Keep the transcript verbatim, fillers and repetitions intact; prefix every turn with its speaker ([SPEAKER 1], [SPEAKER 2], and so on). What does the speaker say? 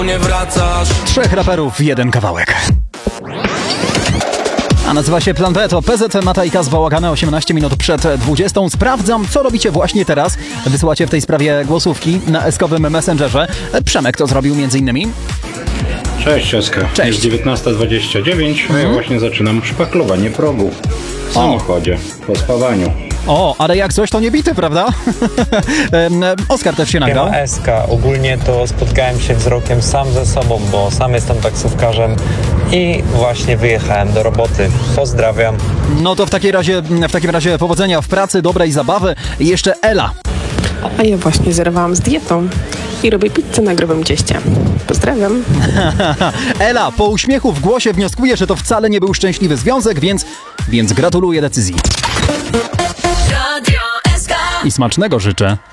[SPEAKER 1] Nie wracasz.
[SPEAKER 2] Trzech raperów, jeden kawałek. A nazywa się Plan B, to P Z, Mata i Kaz Bałagany, osiemnaście minut przed dwudziestą. Sprawdzam, co robicie właśnie teraz. Wysyłacie w tej sprawie głosówki na eskowym Messengerze. Przemek to zrobił między innymi.
[SPEAKER 3] Cześć, Eska.
[SPEAKER 2] Cześć.
[SPEAKER 3] Jest dziewiętnasta dwadzieścia dziewięć, a ja właśnie zaczynam szpachlowanie progu w samochodzie, po spawaniu.
[SPEAKER 2] O, ale jak coś, to nie bity, prawda? Em, Oskar też się nagrał.
[SPEAKER 4] Siema Eska, ogólnie to spotkałem się wzrokiem sam ze sobą, bo sam jestem taksówkarzem i właśnie wyjechałem do roboty. Pozdrawiam.
[SPEAKER 2] No to w takim razie, w takim razie powodzenia w pracy, dobrej zabawy. I jeszcze Ela.
[SPEAKER 5] A ja właśnie zerwałam z dietą i robię pizzę na grubym cieście. Pozdrawiam.
[SPEAKER 2] Ela, po uśmiechu w głosie wnioskuje, że to wcale nie był szczęśliwy związek, więc, więc gratuluję decyzji. I smacznego życzę.